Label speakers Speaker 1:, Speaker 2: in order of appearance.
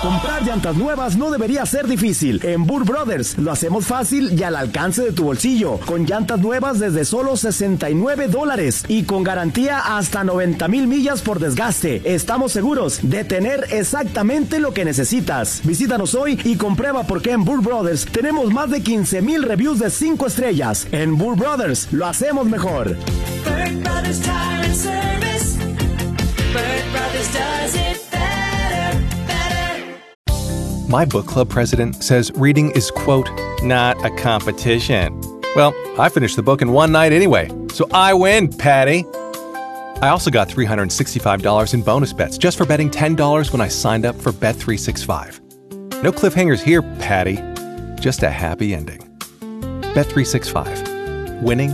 Speaker 1: Comprar llantas nuevas no debería ser difícil. En Burr Brothers lo hacemos fácil y al alcance de tu bolsillo. Con llantas nuevas desde solo $69 y con garantía hasta 90,000 millas por desgaste. Estamos seguros de tener exactamente lo que necesitas. Visítanos hoy y comprueba por qué en Burr Brothers tenemos más de 15,000 reviews de 5 estrellas. En Burr Brothers lo hacemos mejor.
Speaker 2: Burr Brothers Tire and Service. Burr Brothers does it better, better.
Speaker 3: My book club president says reading is, quote, not a competition. Well, I finished the book in one night anyway, so I win, Patty. I also got $365 in bonus bets just for betting $10 when I signed up for Bet365. No cliffhangers here, Patty. Just a happy ending. Bet365. Winning